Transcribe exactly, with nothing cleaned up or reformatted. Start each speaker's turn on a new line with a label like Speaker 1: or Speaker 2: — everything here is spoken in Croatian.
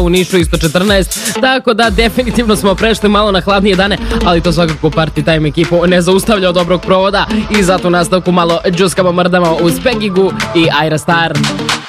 Speaker 1: u Nišu isto četrnaest, tako da definitivno smo prešli malo na hladnije dane, ali to svakako Party Time ekipu ne zaustavlja od dobrog provoda i zato u nastavku malo džuskamo, mrdamo uz Pegigu i Ayra Starr.